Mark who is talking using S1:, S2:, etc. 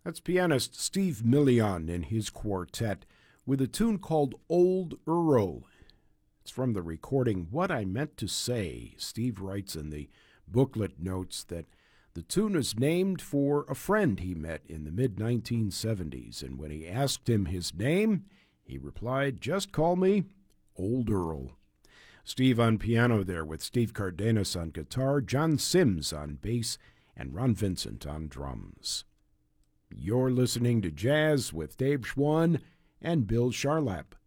S1: That's pianist Steve Million and his quartet with a tune called Old Earl. It's from the recording What I Meant to Say. Steve writes in the booklet notes that the tune is named for a friend he met in the mid-1970s, and when he asked him his name, he replied, "Just call me Old Earl." Steve on piano there with Steve Cardenas on guitar, John Sims on bass, and Ron Vincent on drums. You're listening to Jazz with Dave Schwann and Bill Charlap.